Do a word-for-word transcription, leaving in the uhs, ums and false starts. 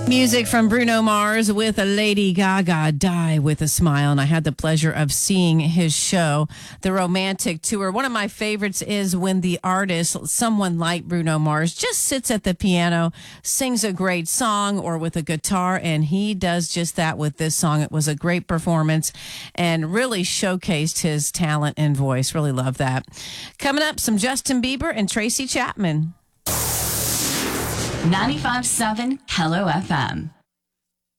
Music from Bruno Mars with a Lady Gaga, Die with a Smile. And I had the pleasure of seeing his show, The Romantic Tour. One of my favorites is when the artist, someone like Bruno Mars, just sits at the piano, sings a great song or with a guitar, and he does just that with this song. It was a great performance and really showcased his talent and voice. Really love that. Coming up, some Justin Bieber and Tracy Chapman. ninety-five point seven Hello F M.